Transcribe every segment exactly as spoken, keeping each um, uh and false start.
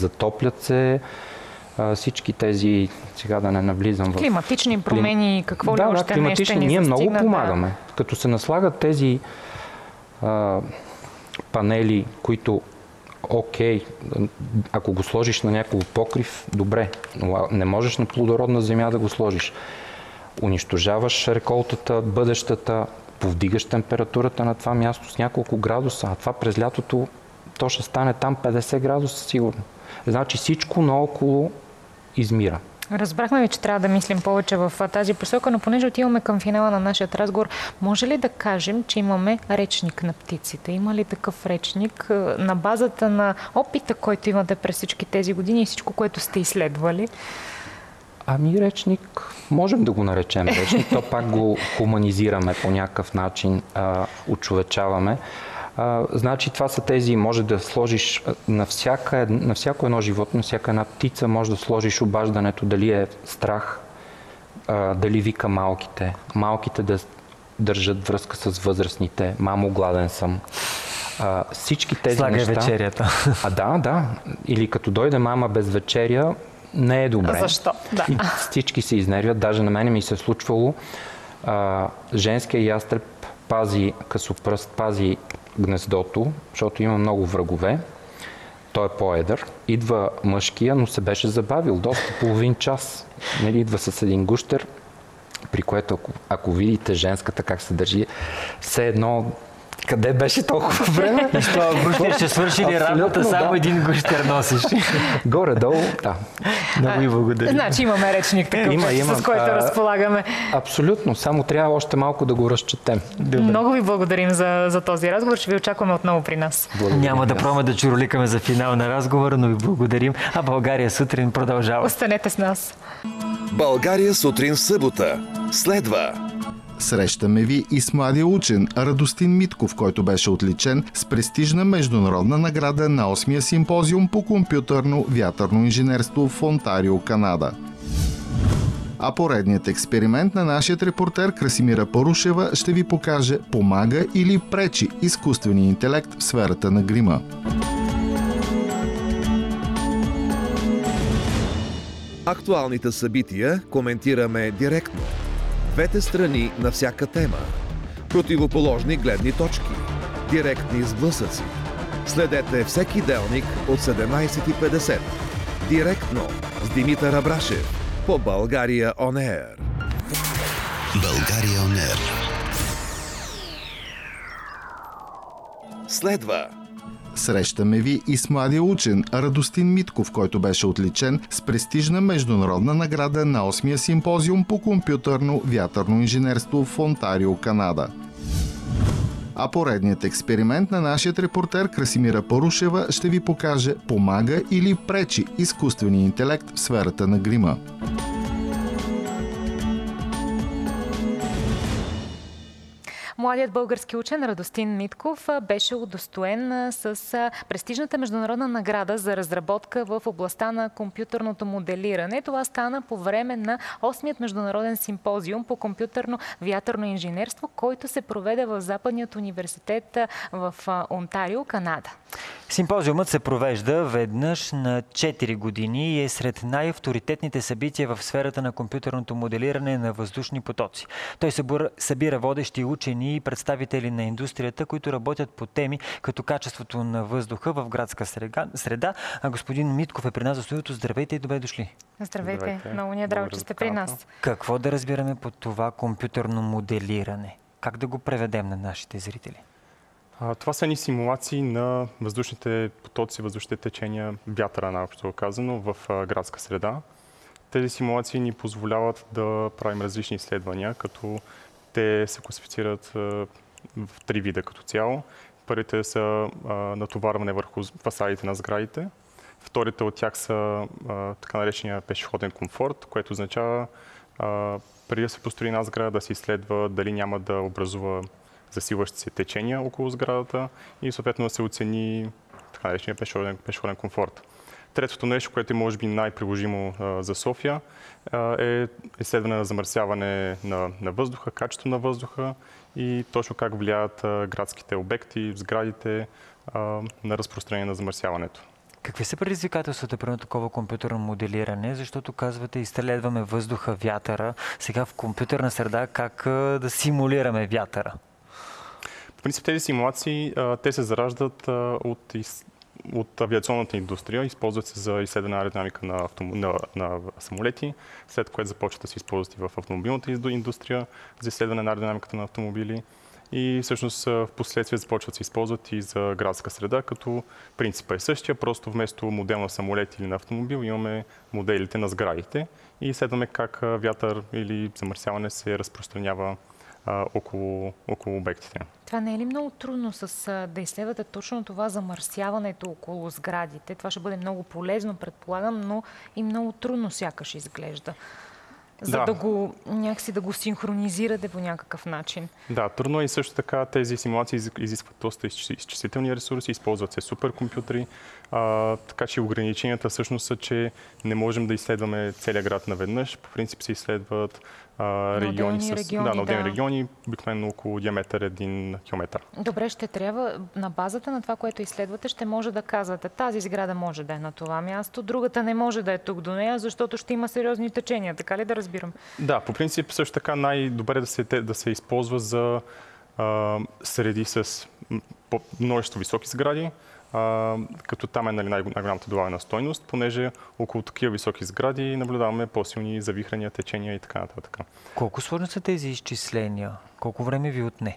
Затоплят се а, всички тези, сега да не навлизам в... Климатични промени, какво да, ли да, още климатични. не ще ни Ние много застигнат, помагаме. Да. Като се наслагат тези а, панели, които окей, ако го сложиш на някакъв покрив, добре, но не можеш на плодородна земя да го сложиш. Унищожаваш реколтата, бъдещата, повдигаш температурата на това място с няколко градуса, а това през лятото то ще стане там петдесет градуса сигурно. Значи всичко наоколо измира. Разбрахме ви, че трябва да мислим повече в тази посока, но понеже отиваме към финала на нашия разговор, може ли да кажем, че имаме речник на птиците? Има ли такъв речник на базата на опита, който имате през всички тези години и всичко, което сте изследвали? Ами речник, можем да го наречем речник, то пак го хуманизираме по някакъв начин, а, очовечаваме. А, значи това са тези, може да сложиш на, всяка, на всяко едно животно, на всяка една птица, може да сложиш обаждането, дали е страх, а, дали вика малките, малките да държат връзка с възрастните, мамо, гладен съм. А, всички тези Слагай неща... вечерята. А да, да. Или като дойде мама без вечеря, не е добре. Защо? Да. И всички се изнервят. Даже на мене ми се е случвало а, женския ястреб пази късопръст, пази гнездото, защото има много врагове. Той е по-едър. Идва мъжкия, но се беше забавил доста, половин час. Нали, идва с един гущер, при което ако, ако видите женската как се държи, все едно къде беше толкова време? И с това гущер ще свърши ли работа, само да. Един гущер носиш? Горе-долу, да. Много ви благодаря. Значи имаме речник такъв, има, има. с който а, разполагаме. Абсолютно, само трябва още малко да го разчетем. Добре. Много ви благодарим за, за този разговор, ще ви очакваме отново при нас. Благодарим. Няма да пробваме да чуроликаме за финал на разговора, но ви благодарим. А България сутрин продължава. Останете с нас. България сутрин в събота следва. Срещаме ви и с младия учен Радостин Митков, който беше отличен с престижна международна награда на осмия симпозиум по компютърно вятърно инженерство в Онтарио, Канада. А поредният експеримент на нашия репортер Красимира Парушева ще ви покаже помага или пречи изкуствения интелект в сферата на грима. Актуалните събития коментираме директно. Двете страни на всяка тема. Противоположни гледни точки. Директни сблъсъци. Следете всеки делник от седемнайсет и петдесет. Директно с Димитър Абрашев по България Он Еър. България Он Еър. Следва. Срещаме ви и с младия учен Радостин Митков, който беше отличен с престижна международна награда на осмия симпозиум по компютърно вятърно инженерство в Онтарио, Канада. А поредният експеримент на нашия репортер Красимира Парушева ще ви покаже помага или пречи изкуствения интелект в сферата на грима. Младият български учен Радостин Митков беше удостоен с престижната международна награда за разработка в областта на компютърното моделиране. Това стана по време на осмият международен симпозиум по компютърно вятърно инженерство, който се проведе в Западният университет в Онтарио, Канада. Симпозиумът се провежда веднъж на четири години и е сред най-авторитетните събития в сферата на компютърното моделиране на въздушни потоци. Той събира водещи учени и представители на индустрията, които работят по теми като качеството на въздуха в градска среда. А господин Митков е при нас за студиото. Здравейте и добре дошли. Здравейте. Здравейте. Много ни е драго, че сте при нас. Какво да разбираме под това компютърно моделиране? Как да го преведем на нашите зрители? Това са ни симулации на въздушните потоци, въздушните течения, вятъра, най-общо казано, в градска среда. Тези симулации ни позволяват да правим различни изследвания, като те се класифицират в три вида като цяло. Първите са натоварване върху фасадите на сградите. Вторите от тях са така наречения пешеходен комфорт, което означава преди да се построи една сграда да се изследва дали няма да образува засилващи се течения около сградата и съответно да се оцени така наречения пешеходен, пешеходен комфорт. Третото нещо, което е може би най-приложимо а, за София, а, е изследване на замърсяване на, на въздуха, качество на въздуха и точно как влияят а, градските обекти, сградите а, на разпространение на замърсяването. Какви са предизвикателствата при такова компютърно моделиране? Защото казвате, изследваме въздуха, вятъра. Сега в компютърна среда как да симулираме вятъра? В принцип тези симулации, те се зараждат от, от авиационната индустрия, използват се за изследване на аеродинамика на, автом... на, на самолети, след което започват да се използват и в автомобилната индустрия за изследване на аеродинамиката на автомобили. И всъщност в последствие започват да се използват и за градска среда, като принципът е същия, просто вместо модел на самолет или на автомобил имаме моделите на сградите и изследваме как вятър или замърсяване се разпространява а, около, около обектите. Това не е ли много трудно с, да изследвате точно това замърсяването около сградите? Това ще бъде много полезно, предполагам, но и много трудно сякаш изглежда. За да, да го някакси да го синхронизирате по някакъв начин. Да, трудно е и също така тези симулации изискват доста изчислителни ресурси, използват се суперкомпютри, а, така че ограниченията всъщност са, че не можем да изследваме целия град наведнъж. По принцип се изследват а, региони, с, региони, да, на отделни да. региони, обикновено около диаметър един километър. Добре, ще трябва на базата на това, което изследвате, ще може да казвате, тази сграда може да е на това място, другата не може да е тук до нея, защото ще има сериозни течения, така ли да разбирам? Да, по принцип също така най-добре да се, да се използва за а, среди с множество високи сгради, а, като там е нали, най-голямата добавена стойност, понеже около такива високи сгради наблюдаваме по-силни завихрания, течения и така нататък. Колко сложни са тези изчисления? Колко време ви отне?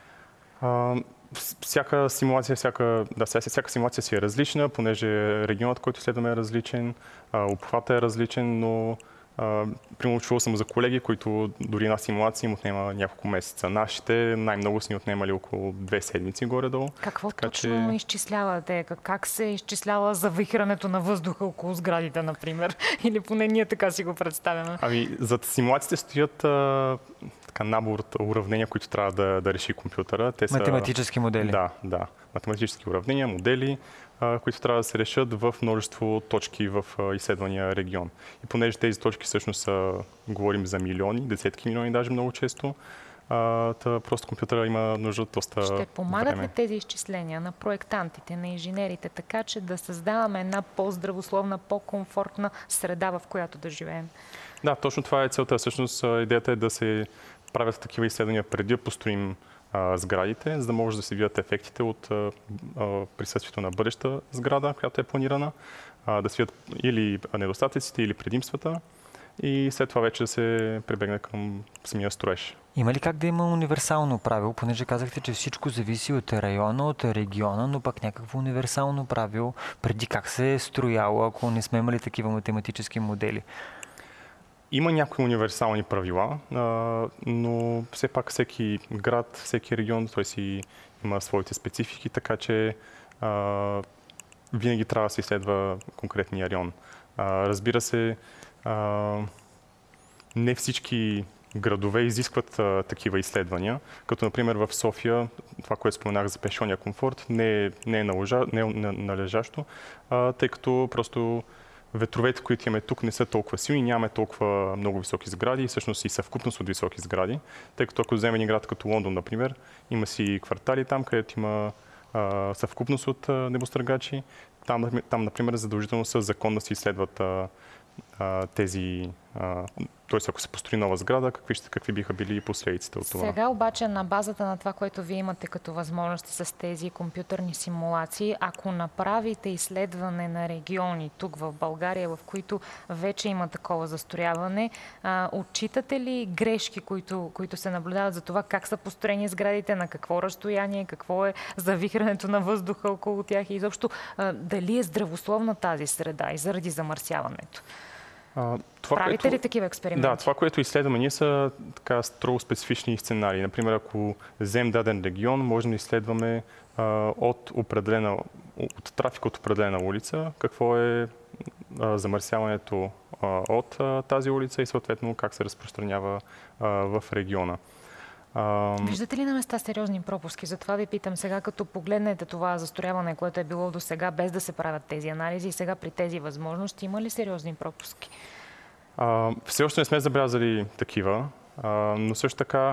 А, всяка симулация, всяка, да, всяка симулация си е различна, понеже регионът, който следваме е различен, обхватът е различен, но примерно чувал съм за колеги, които дори една симулация им отнема няколко месеца. Нашите най-много са ни отнемали около две седмици горе-долу. Какво така, точно че... изчислявате? Как се изчислява завихрането на въздуха около сградите, например? Или поне ние така си го представяме? Ами, зад симулациите стоят а, така, набор от уравнения, които трябва да, да реши компютъра. Те математически са... модели? Да, да. Математически уравнения, модели, които трябва да се решат в множество точки в изследвания регион. И понеже тези точки всъщност са, говорим за милиони, десетки милиони даже много често, а, та просто компютъра има нужда от доста Ще помагат време. ли тези изчисления на проектантите, на инженерите, така че да създаваме една по-здравословна, по-комфортна среда, в която да живеем? Да, точно това е целта. Всъщност идеята е да се правят такива изследвания преди да построим сградите, за да може да се видят ефектите от а, а, присъствието на бъдеща сграда, която е планирана, а, да се видят или недостатъците, или предимствата и след това вече да се прибегне към самия строеж. Има ли как да има универсално правило, понеже казахте, че всичко зависи от района, от региона, но пак някакво универсално правило преди как се е строяло, ако не сме имали такива математически модели? Има някои универсални правила, но все пак всеки град, всеки регион, той си има своите специфики, така че а, винаги трябва да се изследва конкретния район. А, разбира се, а, не всички градове изискват а, такива изследвания, като например в София, това, което споменах за пешеходния комфорт, не е, не е, належа, не е належащо, а, тъй като просто ветровете, които имаме тук, не са толкова силни, нямаме толкова много високи сгради и всъщност и съвкупност от високи сгради, тъй като ако вземем един град като Лондон, например, има си квартали там, където има а, съвкупност от а, небостъргачи. Там, там, например, задължително са закон да се изследват а, а, тези... А, т.е. ако се построи нова сграда, какви, ще, какви биха били последиците от това? Сега обаче на базата на това, което вие имате като възможности с тези компютърни симулации, ако направите изследване на региони тук в България, в които вече има такова застрояване, а, отчитате ли грешки, които, които се наблюдават за това как са построени сградите, на какво разстояние, какво е завихрането на въздуха около тях и изобщо а, дали е здравословна тази среда и заради замърсяването? А, това, Правите което, ли такива експерименти? Да, това, което изследваме ние са така строго специфични сценарии. Например, ако вземем даден регион, можем да изследваме а, от, определена, от трафик от определена улица, какво е а, замърсяването а, от а, тази улица и съответно как се разпространява а, в региона. А... Виждате ли на места сериозни пропуски? Затова ви питам сега, като погледнете това застрояване, което е било до сега, без да се правят тези анализи и сега при тези възможности, има ли сериозни пропуски? А, все още не сме забелязали такива, а, но също така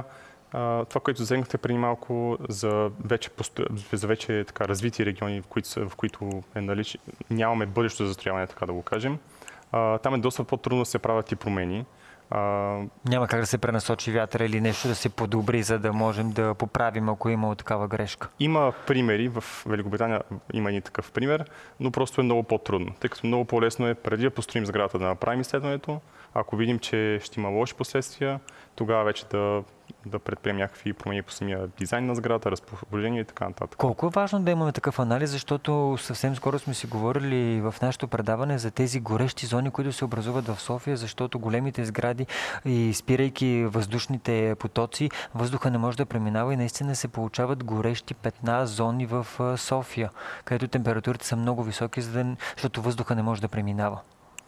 А, това, което засегнахте преди малко за вече, за вече така, развити региони, в които, в които е налич... нямаме бъдещо застрояване, така да го кажем, а, там е доста по-трудно да се правят и промени. А... Няма как да се пренасочи вятъра или нещо да се подобри, за да можем да поправим, ако е имало такава грешка. Има примери, в Великобритания има и такъв пример, но просто е много по-трудно, тъй като много по-лесно е преди да построим сградата да направим изследването. Ако видим, че ще има лоши последствия, тогава вече да, да предприемем някакви промени по самия дизайн на сградата, разположение и така нататък. Колко е важно да имаме такъв анализ, защото съвсем скоро сме си говорили в нашето предаване за тези горещи зони, които се образуват в София, защото големите сгради и спирайки въздушните потоци, въздуха не може да преминава и наистина се получават горещи петна зони в София, където температурите са много високи, защото въздуха не може да преминава.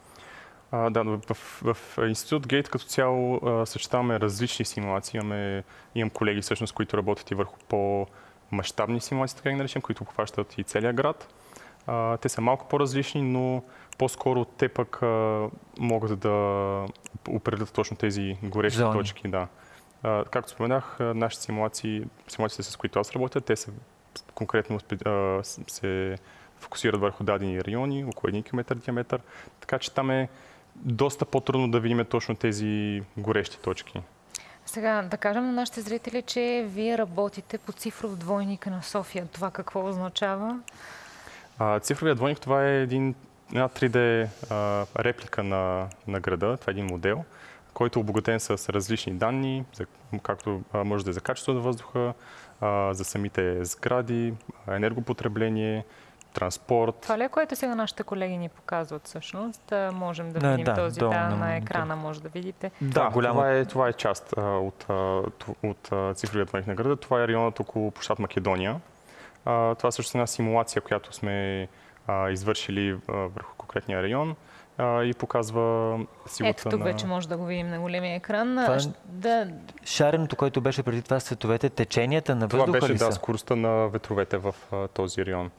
А, да, в, в, в Институт Гейт като цяло а, съчетаваме различни симулации. Имаме, имам колеги, всъщност, които работят и върху по-мащабни симулации, така ги наречем, които обхващат и целия град. А, те са малко по-различни, но по-скоро те пък а, могат да определят точно тези горещи зони. точки. Да. А, както споменах, нашите симулации, симулациите, с които аз работя, те са конкретно а, се фокусират върху дадени райони, около един километър диаметър, така че там е доста по-трудно да видим точно тези горещи точки. Сега да кажем на нашите зрители, че вие работите по цифров двойник на София. Това какво означава? А, цифровият двойник, това е един, една три Д а, реплика на, на града. Това е един модел, който е обогатен с различни данни, за, както а, може да е за качеството на въздуха, а, за самите сгради, енергопотребление, транспорт. Това ли е, което сега нашите колеги ни показват всъщност? Да можем да Не, видим да, този долу, да, на на екрана, монитор. може да видите. Да, голямо... това, е, това е част а, от, а, от а, цифровия двойник на града. Това е районът около площад Македония. А, това също е една симулация, която сме а, извършили а, върху конкретния район а, и показва силата Ето тук на... вече може да го видим на големия екран. Това е... Да... Шареното, което беше преди това, световете, теченията на Това въздуха беше ли да, са? скоростта на ветровете в а, този район.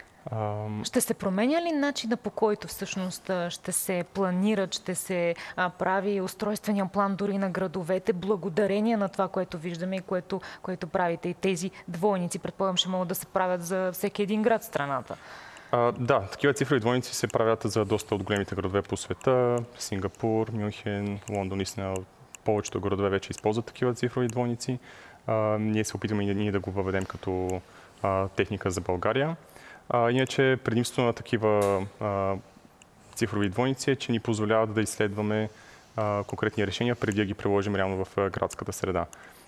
Ще се променя ли начина, по който всъщност ще се планират, ще се а, прави устройствения план дори на градовете, благодарение на това, което виждаме и което, което правите? И тези двойници, предполагам, ще могат да се правят за всеки един град в страната. А, да, такива цифрови двойници се правят за доста от големите градове по света. Сингапур, Мюнхен, Лондон, наистина повечето градове вече използват такива цифрови двойници. А, ние се опитваме и ние да го въведем като а, техника за България. А, иначе предимството на такива а, цифрови двойници е, че ни позволяват да изследваме а, конкретни решения преди да ги приложим реално в а, градската среда.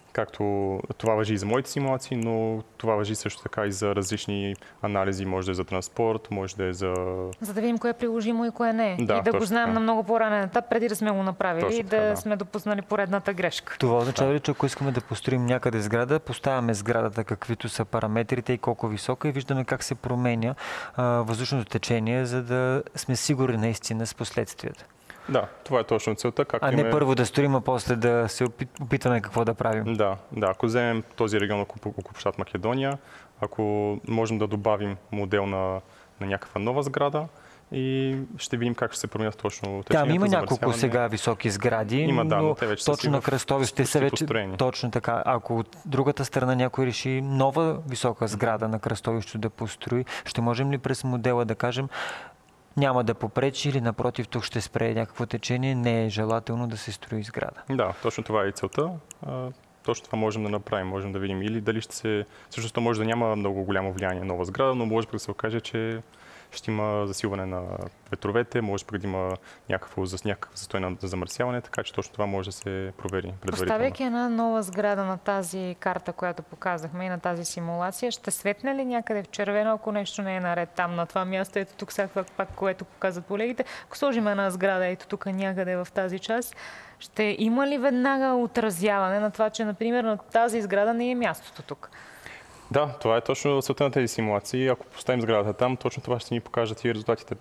Както това важи и за моите симулации, но това важи също така и за различни анализи. Може да е за транспорт, може да е за... За да видим кое е приложимо и кое не е. Да, и да го знаем така. на много по-ранен етап, преди да сме го направили Точно и да, така, да. сме допуснали поредната грешка. Това означава ли, че ако искаме да построим някъде сграда, поставяме сградата каквито са параметрите и колко висока и виждаме как се променя а, въздушното течение, за да сме сигурни наистина с последствията. Да, това е точно целта. Както А не име... първо да строим, а после да се опитваме какво да правим. Да, да. Ако вземем този регион около площад Македония, ако можем да добавим модел на, на някаква нова сграда и ще видим как ще се променят точно течението. Там има няколко замърсяване. сега високи сгради, Има, да, но но те вече са точно на в кръстовище са вече построени. точно така. Ако от другата страна някой реши нова висока сграда на кръстовището да построи, ще можем ли през модела да кажем няма да попречи или напротив тук ще спре някакво течение, не е желателно да се строи сграда? Да, точно това е и целта. А, точно това можем да направим. Можем да видим или дали ще се... Всъщност то може да няма много голямо влияние на нова сграда, но може да се окаже, че ще има засилване на ветровете, може да има някакво, някакъв застой на замърсяване, така че точно това може да се провери предварително. Поставяйки една нова сграда на тази карта, която показахме и на тази симулация, ще светне ли някъде в червено, ако нещо не е наред там на това място? Ето тук сега пак, което показват колегите. Ако сложим една сграда ето тук някъде в тази част, ще има ли веднага отразяване на това, че, например, на тази сграда не е мястото тук? Да, това е точно целта на тези симулации. Ако поставим сградата там, точно това ще ни покажат и резултатите.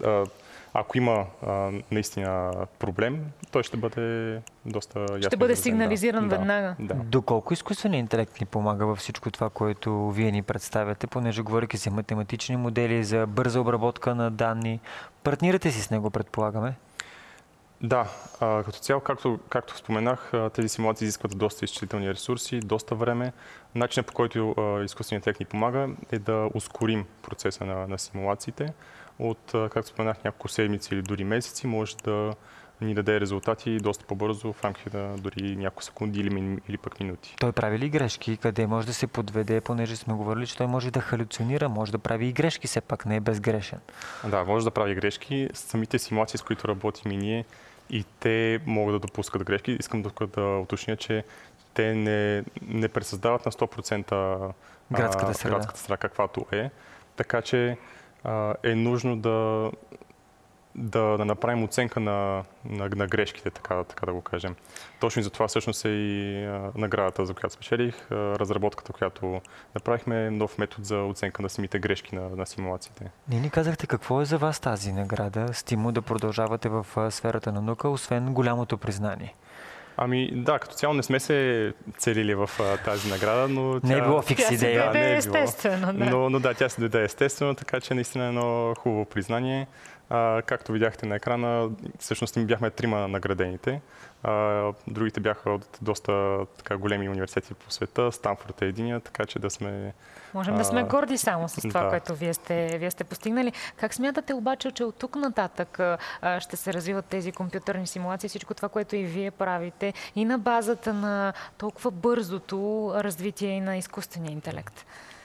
Ако има а, наистина проблем, той ще бъде доста ясно. Ще бъде изразен, сигнализиран да. веднага. Да. Доколко изкуственият интелект ни помага във всичко това, което вие ни представяте, понеже говорики за математични модели, за бърза обработка на данни? Партнирате си с него, предполагаме? Да, а, като цяло, както, както споменах, тези симулации изискват доста изчислителни ресурси, доста време. Начинът, по който а, изкуственият интелект ни помага, е да ускорим процеса на, на симулациите. От, а, както споменах, няколко седмици или дори месеци може да ни даде резултати доста по-бързо, в рамките на дори няколко секунди или, или пък минути. Той прави ли грешки? Къде може да се подведе, понеже сме говорили, че той може да халюцинира, може да прави и грешки, все пак не е безгрешен. Да, може да прави грешки. Самите симулации, с които работим и ние, и те могат да допускат грешки. Искам да, да уточня, че те не, не пресъздават на сто процента градската среда, градската среда каквато е. Така че а, е нужно да Да, да направим оценка на, на, на грешките, така, така да го кажем. Точно и за това всъщност е и а, наградата, за която спечелих, а, разработката, която направихме, нов метод за оценка на самите грешки на, на симулациите. Не ни казахте какво е за вас тази награда, стимул да продължавате в а, сферата на наука, освен голямото признание? Ами да, като цяло не сме се целили в а, тази награда, но тя... Не е било фикс идея. Тя си дойде да, естествено, да. Но, но да, тя се дойде естествено, така че наистина е едно хубаво признание. А, както видяхте на екрана, всъщност ми бяхме трима наградените. А, другите бяха от доста така, големи университети по света. Станфорд е единия, така че да сме... Можем а, да сме горди само с това, да. което вие сте, вие сте постигнали. Как смятате обаче, че от тук нататък а, ще се развиват тези компютърни симулации, всичко това, което и вие правите, и на базата на толкова бързото развитие на изкуствения интелект?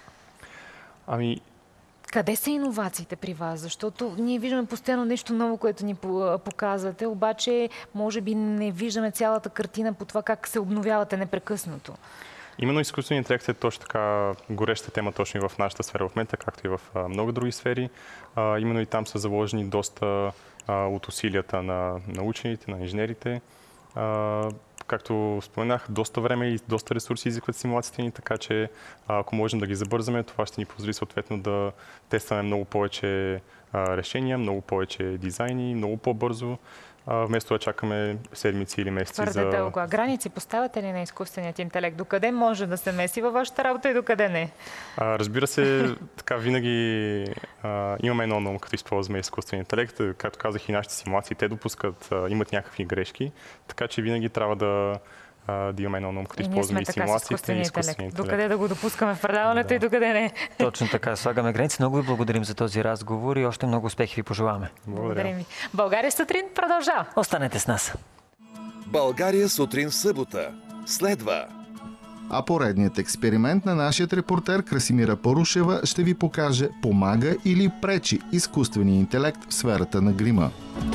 Ами, къде са иновациите при вас? Защото ние виждаме постоянно нещо ново, което ни показвате, обаче може би не виждаме цялата картина по това как се обновявате непрекъснато. Именно изкуственият интелект е точно така гореща тема точно и в нашата сфера в момента, както и в а, много други сфери. А, именно и там са заложени доста а, от усилията на, на учените, на инженерите. А, както споменах, доста време и доста ресурси изискват симулациите ни, така че ако можем да ги забързаме, това ще ни позволи съответно да тестваме много повече а, решения, много повече дизайни, много по-бързо, а, вместо да чакаме седмици или месеци. Твърде за... дълго. А граници поставяте ли на изкуственият интелект? Докъде може да се меси във вашата работа и докъде не? А, разбира се, така винаги а, имаме едно ново, като използваме изкуствен интелект. Както казах, и нашите симулации, те допускат, а, имат някакви грешки, така че винаги трябва да, а, да имаме едно ново, като използваме и симулациите и изкуствен интелект. Докъде да го допускаме в предаването да. И докъде не. Точно така, слагаме граници. Много ви благодарим за този разговор и още много успехи ви пожелаваме. Благодарим ви. България сутрин продължава. Останете с нас. България сутрин в събота. Следва. А поредният експеримент на нашият репортер Красимира Парушева ще ви покаже помага или пречи изкуствения интелект в сферата на грима.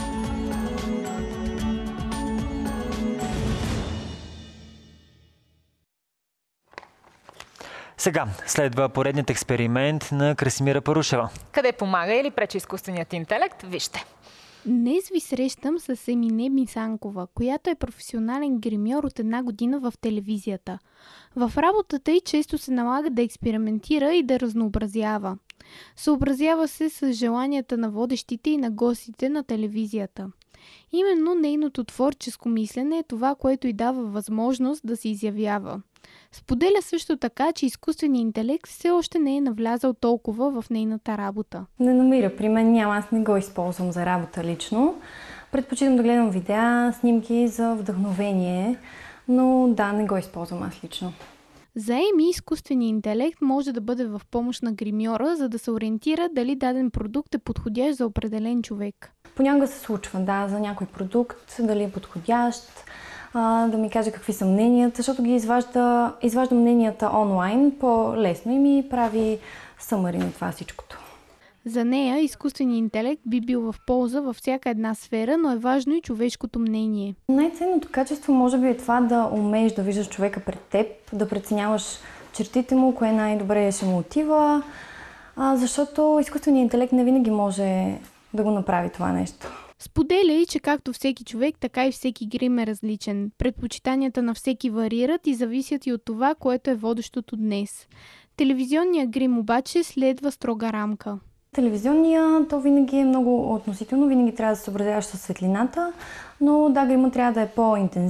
Сега следва поредният експеримент на Красимира Парушева. Къде помага или пречи изкуственият интелект? Вижте. Днес ви срещам с Емине Мисанкова, която е професионален гримьор от една година в телевизията. В работата й често се налага да експериментира и да разнообразява. Съобразява се с желанията на водещите и на гостите на телевизията. Именно нейното творческо мислене е това, което й дава възможност да се изявява. Споделя също така, че изкуственият интелект все още не е навлязал толкова в нейната работа. Не намира при мен, няма, аз не го използвам за работа лично. Предпочитам да гледам видеа, снимки за вдъхновение, но да, не го използвам аз лично. За Еми изкуственият интелект може да бъде в помощ на гримьора, за да се ориентира дали даден продукт е подходящ за определен човек. Понякога се случва, да, за някой продукт, дали е подходящ, а, да ми каже какви са мненията, защото ги изважда, изважда мненията онлайн по-лесно и ми прави съмъри на това всичкото. За нея изкуственият интелект би бил в полза във всяка една сфера, но е важно и човешкото мнение. Най-ценното качество може би е това да умееш да виждаш човека пред теб, да преценяваш чертите му, кое най-добре ще му отива, а, защото изкуственият интелект не винаги може да го направи това нещо. Споделя и, че както всеки човек, така и всеки грим е различен. Предпочитанията на всеки варират и зависят и от това, което е водещото днес. Телевизионният грим обаче следва строга рамка. Телевизионния, то винаги е много относително, винаги трябва да се съобразяваш със светлината, но да, гримът трябва да е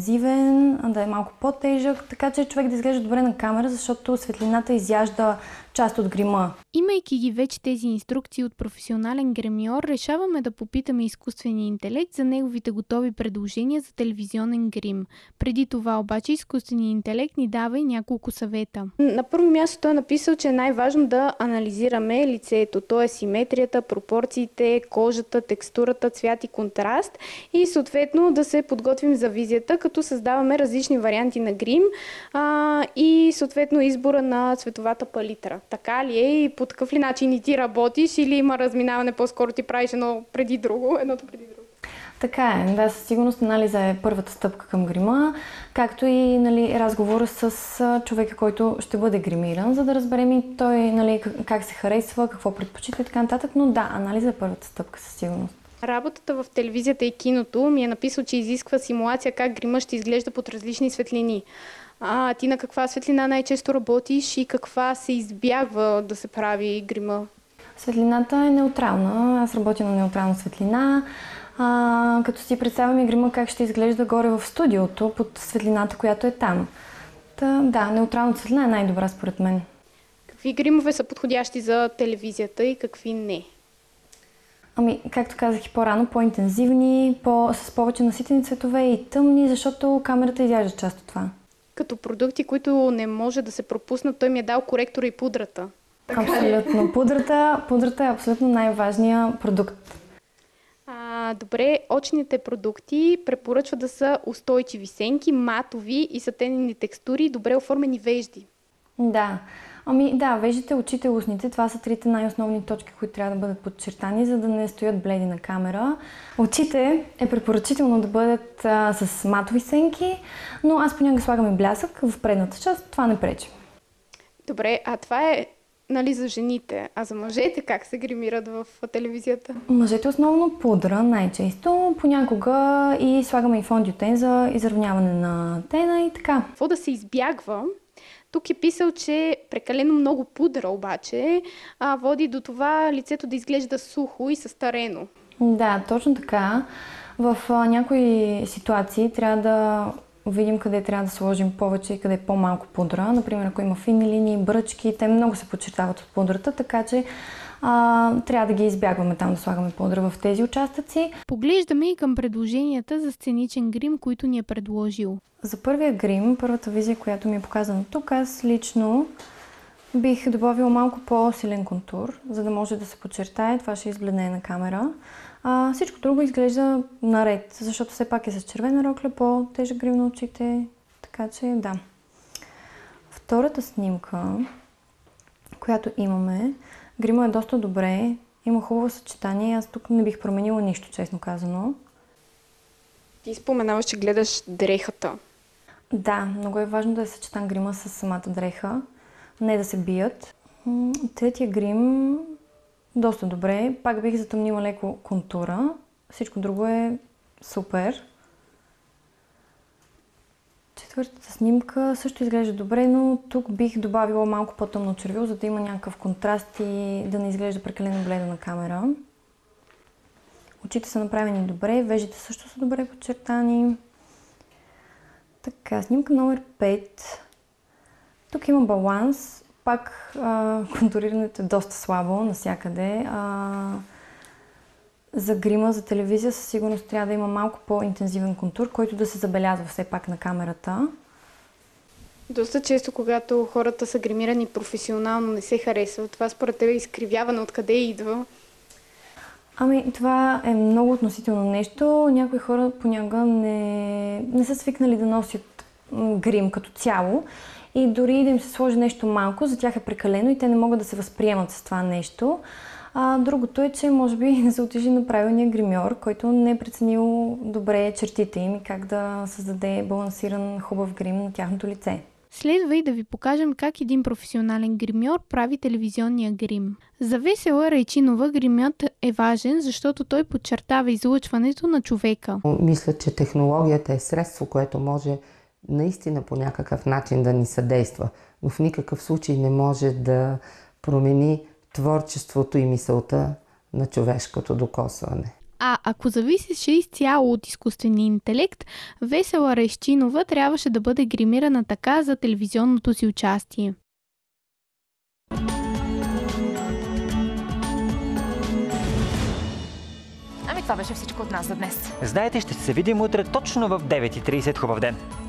по-интензивен, да е малко по-тежък, така че човек да изглежда добре на камера, защото светлината изяжда част от грима. Имайки ги вече тези инструкции от професионален гримьор, решаваме да попитаме изкуствения интелект за неговите готови предложения за телевизионен грим. Преди това обаче изкуственият интелект ни дава и няколко съвета. На първо място той е написал, че е най-важно да анализираме лицето, т.е. симетрията, пропорциите, кожата, текстурата, цвят и контраст и съответно да се подготвим за визията, като създаваме различни варианти на грим а, и съответно избора на цветовата палитра. Така ли е и по такъв ли начин и ти работиш или има разминаване, по-скоро ти правиш едно преди друго, едното преди друго? Така е, да, със сигурност анализа е първата стъпка към грима, както и нали, разговора с човека, който ще бъде гримиран, за да разберем и той нали, как се харесва, какво предпочита и така нататък, но да, анализа е първата стъпка със сигурност. Работата в телевизията и киното ми е написал, че изисква симулация как грима ще изглежда под различни светлини. А ти на каква светлина най-често работиш и каква се избягва да се прави грима? Светлината е неутрална. Аз работя на неутрална светлина. А, като си представям и грима как ще изглежда горе в студиото под светлината, която е там. Та, да, неутралната светлина е най-добра според мен. Какви гримове са подходящи за телевизията и какви не? Ами, както казах и по-рано, по-интензивни, по- с повече наситени цветове и тъмни, защото камерата изяжда част от това. Като продукти, които не може да се пропуснат, той ми е дал коректора и пудрата. Абсолютно. Пудрата, пудрата е абсолютно най-важният продукт. А, добре, очните продукти препоръчват да са устойчиви сенки, матови и сатенени текстури, добре оформени вежди. Да. Ами да, веждите, очите, устните, това са трите най-основни точки, които трябва да бъдат подчертани, за да не стоят бледи на камера. Очите е препоръчително да бъдат а, с матови сенки, но аз понякога слагам и блясък в предната част, това не пречи. Добре, а това е нали за жените, а за мъжете как се гримират в телевизията? Мъжете основно пудра най-често, понякога и слагаме и фондютен за изравняване на тена и така. Какво да се избягва? Тук е писал, че прекалено много пудра обаче а, води до това лицето да изглежда сухо и състарено. Да, точно така. В а, някои ситуации трябва да видим къде трябва да сложим повече и къде е по-малко пудра. Например, ако има фини линии, бръчки, те много се подчертават от пудрата, така че а, трябва да ги избягваме там да слагаме пудра в тези участъци. Поглеждаме и към предложенията за сценичен грим, които ни е предложил. За първия грим, първата визия, която ми е показана тук, аз лично бих добавила малко по-силен контур, за да може да се подчертае. Това ще избледне на камера. А, всичко друго изглежда наред, защото все пак е с червена рокля, по-тежък грим на очите, така че да. Втората снимка, която имаме, грима е доста добре, има хубаво съчетание, аз тук не бих променила нищо, честно казано. Ти споменаваш, че гледаш дрехата. Да, много е важно да е съчетан грима с самата дреха, не да се бият. Третия грим доста добре. Пак бих затъмнила леко контура. Всичко друго е супер. Четвъртата снимка също изглежда добре, но тук бих добавила малко по-тъмно червило, за да има някакъв контраст и да не изглежда прекалено бледо на камера. Очите са направени добре, веждите също са добре подчертани. Така, снимка номер пет. Тук има баланс. Пак а, контурирането е доста слабо навсякъде. А, за грима, за телевизия със сигурност трябва да има малко по-интензивен контур, който да се забелязва все пак на камерата. Доста често, когато хората са гримирани професионално, не се харесва. Това според тебе изкривяване откъде идва? Ами, това е много относително нещо. Някои хора понякога не, не са свикнали да носят грим като цяло. И дори да им се сложи нещо малко, за тях е прекалено и те не могат да се възприемат с това нещо. А, другото е, че може би не се отижи на правилния гримьор, който не е преценил добре чертите им и как да създаде балансиран хубав грим на тяхното лице. Следва и да ви покажем как един професионален гримьор прави телевизионния грим. За Весела Райчинова гримът е важен, защото той подчертава излъчването на човека. Мисля, че технологията е средство, което може наистина по някакъв начин да ни съдейства, но в никакъв случай не може да промени творчеството и мисълта на човешкото докосване. А ако зависеше изцяло от изкуствения интелект, Весела Райчинова трябваше да бъде гримирана така за телевизионното си участие. Това беше всичко от нас за днес. Знаете, ще се видим утре точно в девет и трийсет. Хубав ден!